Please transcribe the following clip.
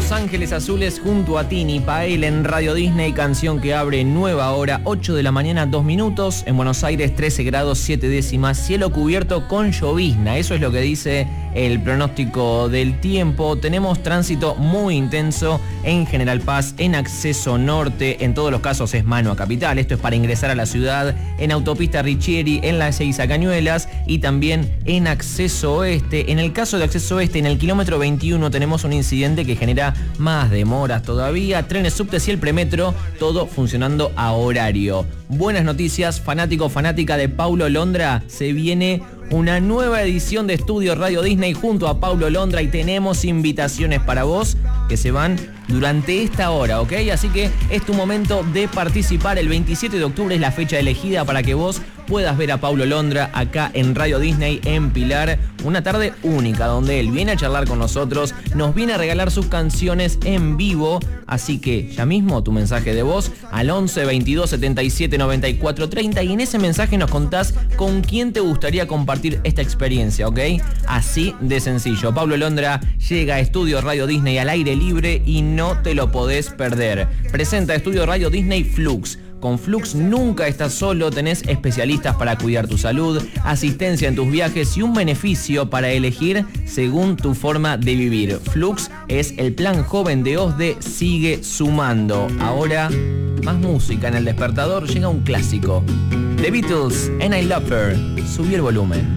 Los Ángeles Azules junto a Tini Pael en Radio Disney, canción que abre nueva hora, 8 de la mañana, 2 minutos. En Buenos Aires, 13 grados, 7 décimas, cielo cubierto con llovizna. Eso es lo que dice el pronóstico del tiempo. Tenemos tránsito muy intenso en General Paz, en acceso norte. En todos los casos es mano a Capital. Esto es para ingresar a la ciudad. En autopista Richieri, en la Ezeiza Cañuelas y también en acceso oeste. En el caso de acceso oeste, en el kilómetro 21 tenemos un incidente que genera más demoras todavía. Trenes, subtes y el premetro, todo funcionando a horario. Buenas noticias, fanático, fanática de Paulo Londra. Se viene una nueva edición de Estudio Radio Disney junto a Paulo Londra y tenemos invitaciones para vos que se van durante esta hora, ¿ok? Así que es tu momento de participar. El 27 de octubre es la fecha elegida para que vos puedas ver a Paulo Londra acá en Radio Disney en Pilar. Una tarde única donde él viene a charlar con nosotros, nos viene a regalar sus canciones en vivo. Así que ya mismo tu mensaje de voz al 11 22 77 94 30 y en ese mensaje nos contás con quién te gustaría compartir esta experiencia, ¿ok? Así de sencillo. Paulo Londra llega a Estudio Radio Disney al aire libre y no te lo podés perder. Presenta Estudio Radio Disney Flux. Con Flux nunca estás solo, tenés especialistas para cuidar tu salud, asistencia en tus viajes y un beneficio para elegir según tu forma de vivir. Flux es el plan joven de OSDE, sigue sumando. Ahora, más música en el despertador, llega un clásico. The Beatles and I Love Her. Subí el volumen.